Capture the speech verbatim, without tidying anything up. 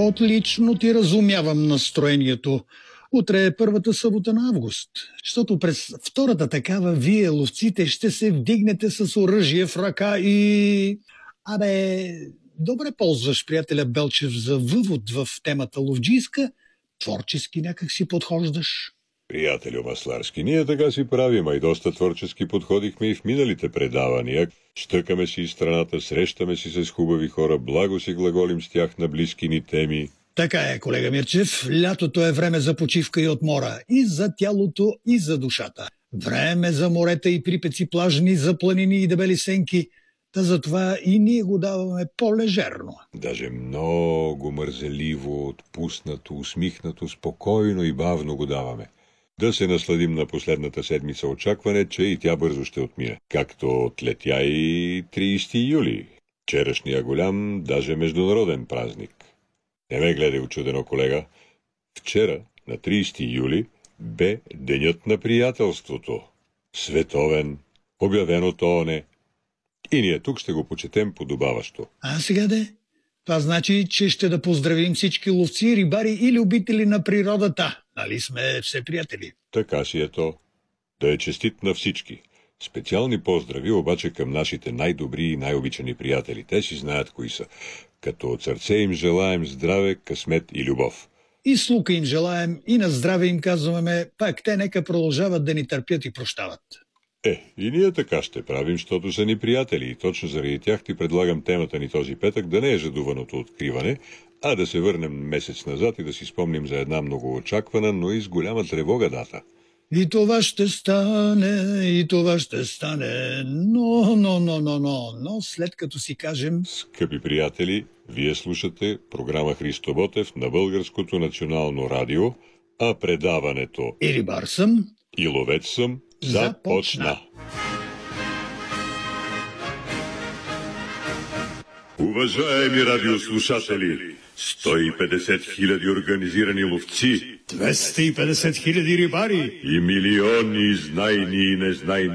Отлично ти разумявам настроението. Утре е първата събота на август, защото през втората такава вие, ловците, ще се вдигнете с оръжие в ръка и... Абе, добре ползваш приятеля Белчев за въвод в темата ловджийска, творчески някак си подхождаш. Приятелю Масларски, ние така си правим, а и доста творчески подходихме и в миналите предавания. Щъкаме си страната, срещаме си с хубави хора, благо си глаголим с тях на близки ни теми. Така е, колега Мирчев, лятото е време за почивка и отмора, и за тялото, и за душата. Време за морета и припеци плажни, за планини и дебели сенки, та затова и ние го даваме по-лежерно. Даже много мързеливо, отпуснато, усмихнато, спокойно и бавно го даваме. Да се насладим на последната седмица очакване, че и тя бързо ще отмине. Както отлетя и тридесети юли. Вчерашния голям, даже международен празник. Не ме гледай учудено, колега. Вчера, на тридесети юли, бе денят на приятелството. Световен, обявен от ООН. И ние тук ще го почетем подобаващо. А сега де? Това значи, че ще да поздравим всички ловци, рибари и любители на природата. Нали сме все приятели? Така си е то. Да е честит на всички. Специални поздрави обаче към нашите най-добри и най-обичани приятели. Те си знаят кои са. Като от сърце им желаем здраве, късмет и любов. И с лука им желаем, и на здраве им казваме, пак те нека продължават да ни търпят и прощават. Е, и ние така ще правим, защото са ни приятели. И точно заради тях ти предлагам темата ни този петък да не е жадуваното откриване, а да се върнем месец назад и да си спомним за една многоочаквана, но и с голяма тревога дата. И това ще стане, и това ще стане, но, но, но, но, но, но, след като си кажем... Скъпи приятели, вие слушате програма Христо Ботев на Българското национално радио, а предаването И рибар съм, и ловец съм започна. Уважаеми радиослушатели, сто и петдесет хиляди организирани ловци, двеста и петдесет хиляди рибари и милиони знайни и незнайни